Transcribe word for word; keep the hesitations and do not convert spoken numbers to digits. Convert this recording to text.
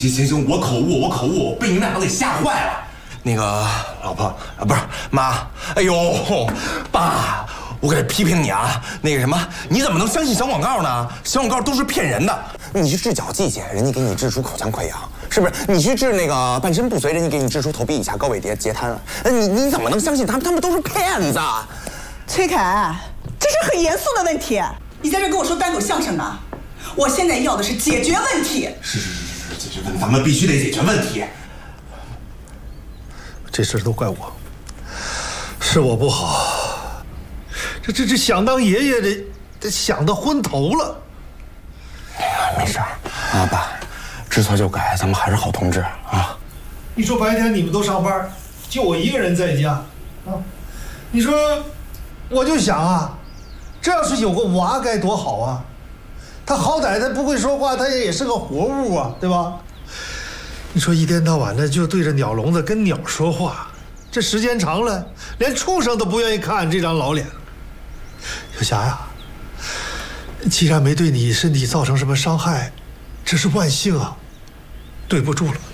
行行行，我口误，我口误，被你们俩给吓坏了。那个老婆啊，不是妈，哎呦，爸，我给批评你啊。那个什么，你怎么能相信小广告呢？小广告都是骗人的。你去治脚气去，人家给你治出口腔溃疡，是不是？你去治那个半身不遂，人家给你治出头皮以下高位截截瘫了。你你怎么能相信他们？他们都是骗子。 崔凯，这是很严肃的问题，你在这跟我说单口相声呢？我现在要的是解决问题。 是是是是，解决问题，咱们必须得解决问题。 这事都怪我，是我不好。这这这想当爷爷的，这想得昏头了。 哎呀，没事儿啊，爸，知错就改，咱们还是好同志啊。 你说白天你们都上班，就我一个人在家，啊，你说，我就想啊，这要是有个娃该多好啊！他好歹他不会说话，他也是个活物啊，对吧？你说一天到晚的就对着鸟笼子跟鸟说话，这时间长了，连畜生都不愿意看这张老脸。小霞呀，既然没对你身体造成什么伤害，这是万幸啊，对不住了。